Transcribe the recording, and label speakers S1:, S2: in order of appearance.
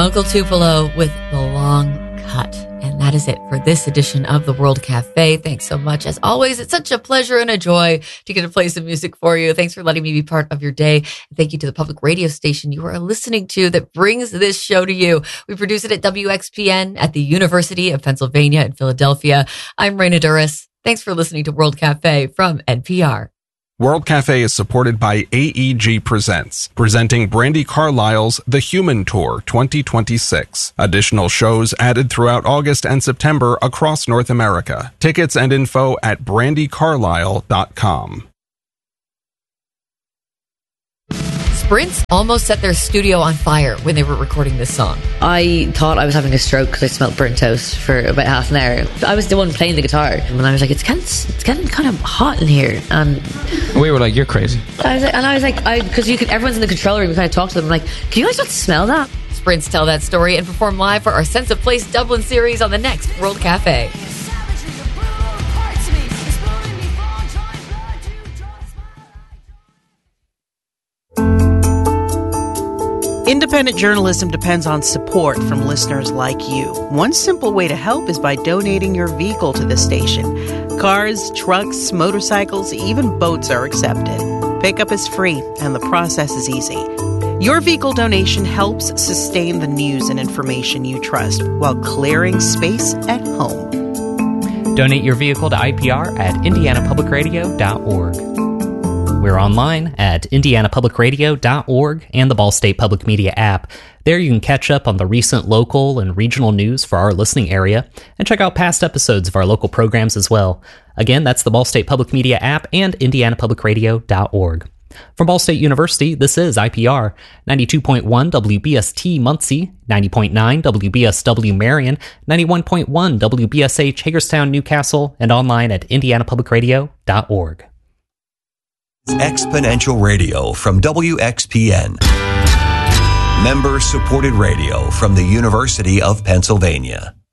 S1: Uncle Tupelo with The Long Cut. And that is it for this edition of the World Cafe. Thanks so much. As always, it's such a pleasure and a joy to get to play some music for you. Thanks for letting me be part of your day. And thank you to the public radio station you are listening to that brings this show to you. We produce it at WXPN at the University of Pennsylvania in Philadelphia. I'm Raina Duras. Thanks for listening to World Cafe from NPR.
S2: World Cafe is supported by AEG Presents, presenting Brandi Carlile's The Human Tour 2026. Additional shows added throughout August and September across North America. Tickets and info at brandicarlile.com.
S1: Sprint almost set their studio on fire when they were recording this song.
S3: I thought I was having a stroke because I smelled burnt toast for about half an hour. I was the one playing the guitar, and I was like, it's getting kind of hot in here. And
S4: we were like, you're crazy.
S3: I was like, because everyone's in the control room. We kind of talked to them. I'm like, can you guys not smell that?
S1: Sprints tell that story and perform live for our Sense of Place Dublin series on the next World Cafe.
S5: Independent journalism depends on support from listeners like you. One simple way to help is by donating your vehicle to the station. Cars, trucks, motorcycles, even boats are accepted. Pickup is free, and the process is easy. Your vehicle donation helps sustain the news and information you trust while clearing space at home.
S6: Donate your vehicle to IPR at indianapublicradio.org. We're online at indianapublicradio.org and the Ball State Public Media app. There you can catch up on the recent local and regional news for our listening area and check out past episodes of our local programs as well. Again, that's the Ball State Public Media app and indianapublicradio.org. From Ball State University, this is IPR, 92.1 WBST Muncie, 90.9 WBSW Marion, 91.1 WBSH Hagerstown, Newcastle, and online at indianapublicradio.org.
S7: Exponential Radio from WXPN. Member-supported radio from the University of Pennsylvania.